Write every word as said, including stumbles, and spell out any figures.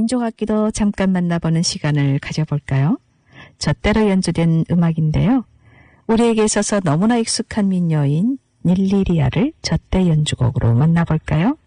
민족악기도 잠깐 만나보는 시간을 가져볼까요? 젖대로 연주된 음악인데요. 우리에게 있어서 너무나 익숙한 민요인 닐리리아를 젖대 연주곡으로 만나볼까요?